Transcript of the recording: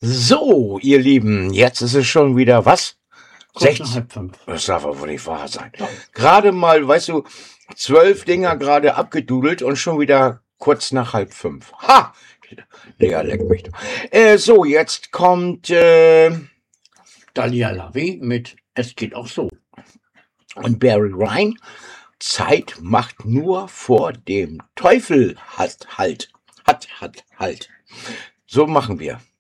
So, ihr Lieben, jetzt ist es schon wieder was? Kurz nach 4:30. Das darf aber wohl nicht wahr sein. Doch. Gerade mal, weißt du, 12 Dinger gerade abgedudelt und schon wieder kurz nach 4:30. Ha! Digga, leck mich doch. So, jetzt kommt Dalia Lavi mit Es geht auch so. und Barry Ryan. Zeit macht nur vor dem Teufel Halt. So machen wir.